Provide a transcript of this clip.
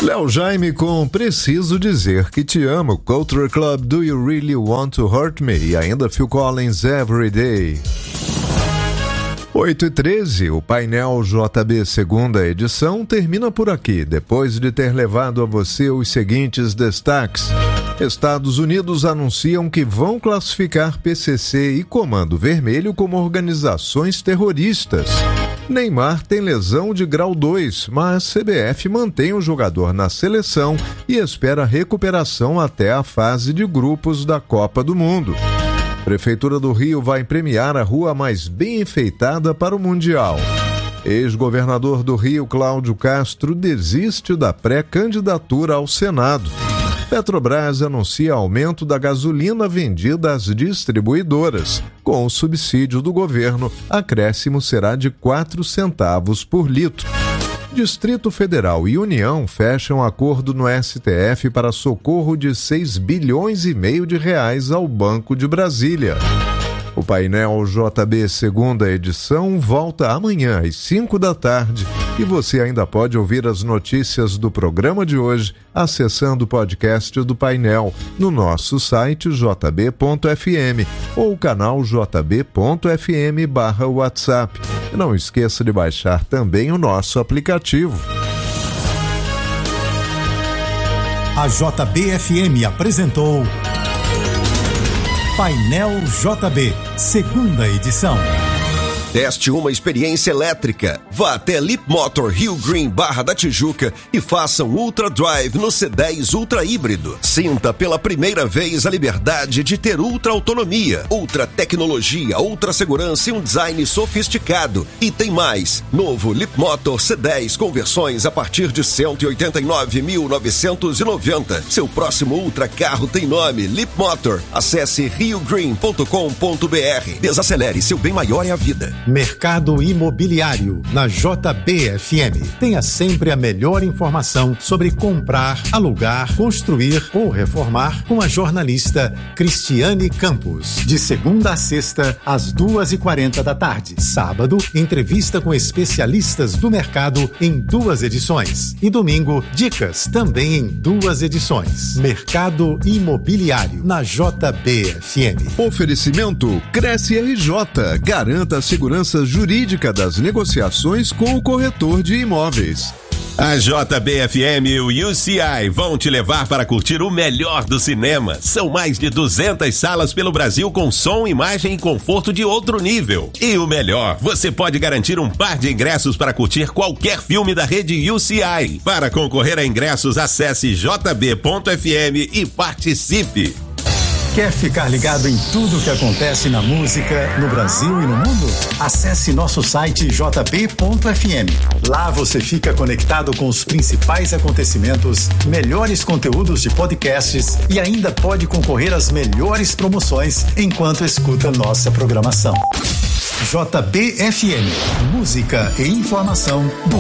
Léo Jaime com Preciso Dizer Que Te Amo, Culture Club, Do You Really Want to Hurt Me? E ainda Phil Collins, Every Day. 8h13, o painel JB segunda edição termina por aqui, depois de ter levado a você os seguintes destaques. Estados Unidos anunciam que vão classificar PCC e Comando Vermelho como organizações terroristas. Neymar tem lesão de grau 2, mas CBF mantém o jogador na seleção e espera recuperação até a fase de grupos da Copa do Mundo. Prefeitura do Rio vai premiar a rua mais bem enfeitada para o Mundial. Ex-governador do Rio, Cláudio Castro, desiste da pré-candidatura ao Senado. Petrobras anuncia aumento da gasolina vendida às distribuidoras. Com o subsídio do governo, acréscimo será de 4 centavos por litro. Distrito Federal e União fecham acordo no STF para socorro de 6,5 bilhões de reais ao Banco de Brasília. O painel JB segunda edição volta amanhã às 5 da tarde e você ainda pode ouvir as notícias do programa de hoje acessando o podcast do painel no nosso site jb.fm ou o canal jb.fm/WhatsApp. E não esqueça de baixar também o nosso aplicativo. A JBFM apresentou Painel JB, segunda edição. Teste uma experiência elétrica. Vá até Leap Motor Rio Green Barra da Tijuca e faça um Ultra Drive no C10 Ultra Híbrido. Sinta pela primeira vez a liberdade de ter ultra autonomia, ultra tecnologia, ultra segurança e um design sofisticado. E tem mais. Novo Leap Motor C10 com versões a partir de 189.990. Seu próximo ultra carro tem nome Leap Motor. Acesse riogreen.com.br. Desacelere, seu bem maior é a vida. Mercado Imobiliário, na JBFM. Tenha sempre a melhor informação sobre comprar, alugar, construir ou reformar com a jornalista Cristiane Campos. De segunda a sexta, às 2h40 da tarde. Sábado, entrevista com especialistas do mercado em 2 edições. E domingo, dicas também em 2 edições. Mercado Imobiliário, na JBFM. Oferecimento Cresce RJ. Garanta a segurança jurídica das negociações com o corretor de imóveis. A JBFM e o UCI vão te levar para curtir o melhor do cinema. São mais de 200 salas pelo Brasil com som, imagem e conforto de outro nível. E o melhor, você pode garantir um par de ingressos para curtir qualquer filme da rede UCI. Para concorrer a ingressos, acesse jb.fm e participe. Quer ficar ligado em tudo que acontece na música, no Brasil e no mundo? Acesse nosso site jb.fm. Lá você fica conectado com os principais acontecimentos, melhores conteúdos de podcasts e ainda pode concorrer às melhores promoções enquanto escuta nossa programação. JBFM, música e informação do